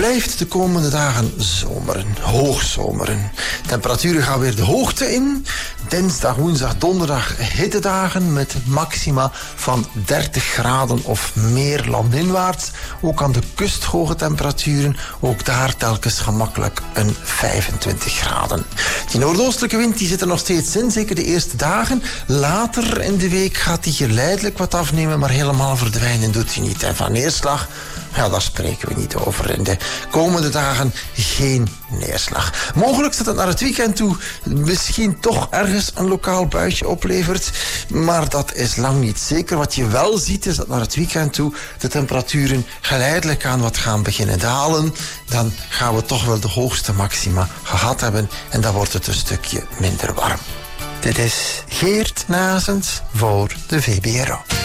blijft de komende dagen zomeren, hoogzomeren. Temperaturen gaan weer de hoogte in. Dinsdag, woensdag, donderdag hittedagen met maxima van 30 graden of meer landinwaarts. Ook aan de kust hoge temperaturen, ook daar telkens gemakkelijk een 25 graden. Die noordoostelijke wind die zit er nog steeds in, zeker de eerste dagen. Later in de week gaat die geleidelijk wat afnemen, maar helemaal verdwijnen doet hij niet. En van neerslag, ja, daar spreken we niet over. In de komende dagen geen neerslag. Mogelijk dat het naar het weekend toe misschien toch ergens een lokaal buitje oplevert, maar dat is lang niet zeker. Wat je wel ziet is dat naar het weekend toe de temperaturen geleidelijk aan wat gaan beginnen dalen. Dan gaan we toch wel de hoogste maxima gehad hebben en dan wordt het een stukje minder warm. Dit is Geert Nazens voor de VPRO.